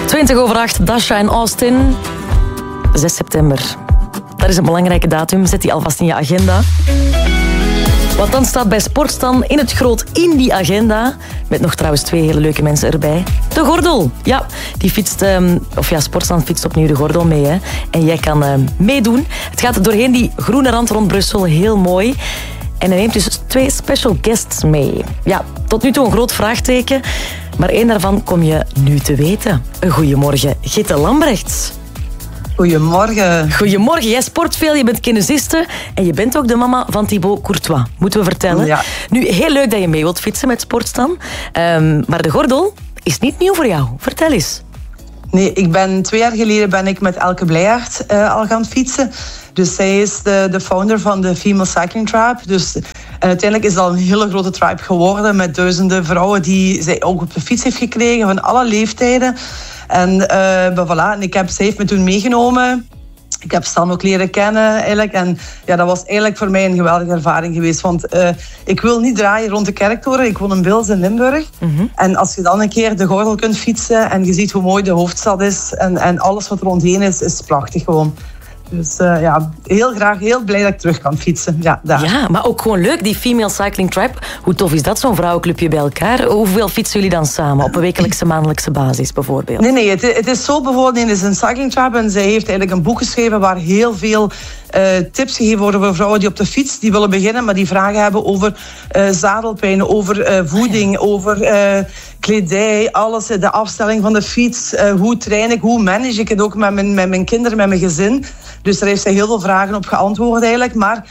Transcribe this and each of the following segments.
7:20, Dasha en Austin. 6 september. Dat is een belangrijke datum. Zet die alvast in je agenda. Want dan staat bij Sportstan in het groot in die agenda. Met nog trouwens 2 hele leuke mensen erbij. De gordel. Ja, die fietst, Sportstan fietst opnieuw de gordel mee. Hè. En jij kan meedoen. Het gaat doorheen die groene rand rond Brussel. Heel mooi. En hij neemt dus 2 special guests mee. Ja, tot nu toe een groot vraagteken. Maar 1 daarvan kom je nu te weten. Goedemorgen, Gitte Lambrechts. Goedemorgen. Goedemorgen, jij sport veel, je bent kinesiste en je bent ook de mama van Thibaut Courtois, moeten we vertellen. Ja. Nu, heel leuk dat je mee wilt fietsen met Sportstan, maar de gordel is niet nieuw voor jou. Vertel eens. Nee, 2 jaar geleden ben ik met Elke Blijhart al gaan fietsen. Dus zij is de founder van de Female Cycling Tribe. Dus uiteindelijk is dat een hele grote tribe geworden met duizenden vrouwen die zij ook op de fiets heeft gekregen van alle leeftijden. En zij heeft me toen meegenomen. Ik heb Stan ook leren kennen eigenlijk. En ja, dat was eigenlijk voor mij een geweldige ervaring geweest. Want ik wil niet draaien rond de Kerktoren. Ik woon in Bils in Limburg. Mm-hmm. En als je dan een keer de gordel kunt fietsen en je ziet hoe mooi de hoofdstad is en alles wat er rondheen is prachtig gewoon. Dus heel graag, heel blij dat ik terug kan fietsen. Ja, daar. Ja, maar ook gewoon leuk, die Female Cycling Tribe. Hoe tof is dat, zo'n vrouwenclubje bij elkaar? Hoeveel fietsen jullie dan samen? Op een wekelijkse, maandelijkse basis bijvoorbeeld? Nee, het is zo bijvoorbeeld. Het is een cycling tribe en zij heeft eigenlijk een boek geschreven waar heel veel tips gegeven worden voor vrouwen die op de fiets die willen beginnen, maar die vragen hebben over zadelpijn, over voeding, over kledij, alles, de afstelling van de fiets, hoe train ik, hoe manage ik het ook met mijn kinderen, met mijn gezin. Dus daar heeft zij heel veel vragen op geantwoord eigenlijk. Maar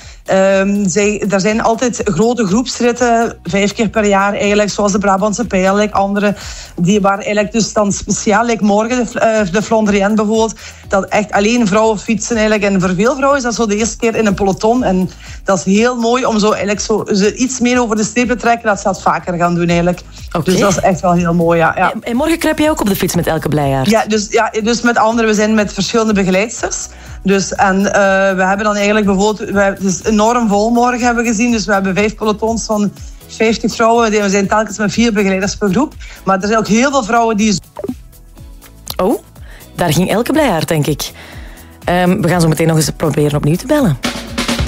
er zijn altijd grote groepsritten, 5 keer per jaar eigenlijk, zoals de Brabantse Pijl, andere, die waren eigenlijk dus dan speciaal, morgen de Flandrienne bijvoorbeeld, dat echt alleen vrouwen fietsen eigenlijk. En voor veel vrouwen is dat zo de eerste keer in een peloton. En dat is heel mooi om zo eigenlijk ze iets meer over de streep te trekken, dat ze dat vaker gaan doen eigenlijk. Okay. Dus dat is echt wel heel mooi, ja. En morgen kruip jij ook op de fiets met Elke Blijhart? Ja, dus met anderen. We zijn met verschillende begeleidsters. Dus, en we hebben dan eigenlijk bijvoorbeeld, het is enorm vol morgen hebben we gezien. Dus we hebben 5 pelotons van 50 vrouwen. We zijn telkens met 4 begeleiders per groep. Maar er zijn ook heel veel vrouwen die... Oh, daar ging Elke Blijhart, denk ik. We gaan zo meteen nog eens proberen opnieuw te bellen.